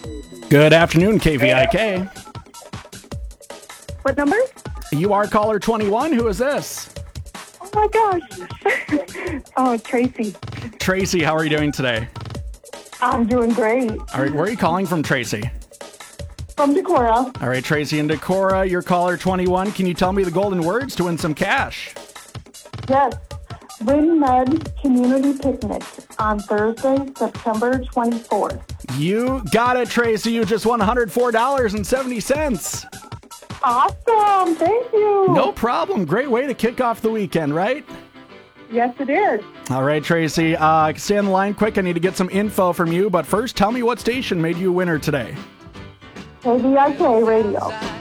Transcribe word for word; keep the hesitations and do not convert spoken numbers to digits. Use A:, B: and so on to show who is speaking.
A: Good afternoon, K V I K.
B: What number?
A: You are caller twenty-one. Who is this?
B: Oh my gosh. Oh, Tracy.
A: Tracy, how are you doing today?
B: I'm doing great.
A: All right, where are you calling from, Tracy?
B: From Decorah.
A: All right, Tracy and Decorah, you're caller twenty-one. Can you tell me the golden words to win some cash?
B: Yes. Win Med Community Picnic on Thursday, September twenty-fourth.
A: You got it, Tracy. You just won one hundred four dollars and seventy cents.
B: Awesome. Thank you.
A: No problem. Great way to kick off the weekend, right?
B: Yes, it is.
A: All right, Tracy. Uh, stay on the line quick. I need to get some info from you. But first, tell me what station made you a winner today.
B: K V I K Radio.